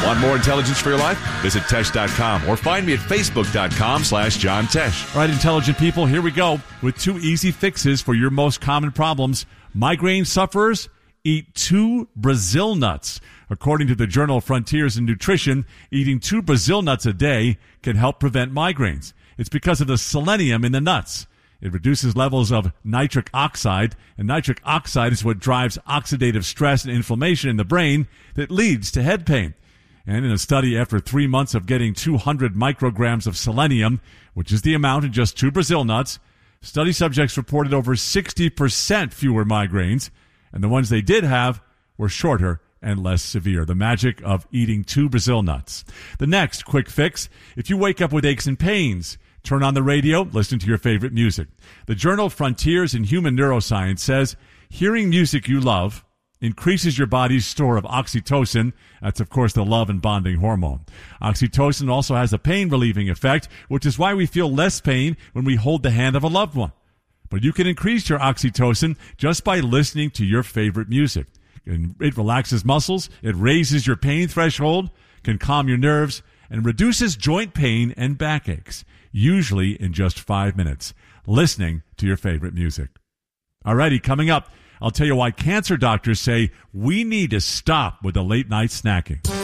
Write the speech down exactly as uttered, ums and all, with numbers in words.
Want more intelligence for your life? Visit Tesh dot com or find me at Facebook dot com slash John Tesh. All right, intelligent people, here we go with two easy fixes for your most common problems. Migraine sufferers, eat two Brazil nuts. According to the journal Frontiers in Nutrition, eating two Brazil nuts a day can help prevent migraines. It's because of the selenium in the nuts. It reduces levels of nitric oxide, and nitric oxide is what drives oxidative stress and inflammation in the brain that leads to head pain. And in a study after three months of getting two hundred micrograms of selenium, which is the amount in just two Brazil nuts, study subjects reported over sixty percent fewer migraines, and the ones they did have were shorter and less severe. The magic of eating two Brazil nuts. The next quick fix, if you wake up with aches and pains, turn on the radio, listen to your favorite music. The journal Frontiers in Human Neuroscience says hearing music you love increases your body's store of oxytocin. That's, of course, the love and bonding hormone. Oxytocin also has a pain-relieving effect, which is why we feel less pain when we hold the hand of a loved one. But you can increase your oxytocin just by listening to your favorite music. It relaxes muscles, it raises your pain threshold, can calm your nerves, and reduces joint pain and backaches, usually in just five minutes, listening to your favorite music. Alrighty, coming up, I'll tell you why cancer doctors say we need to stop with the late night snacking.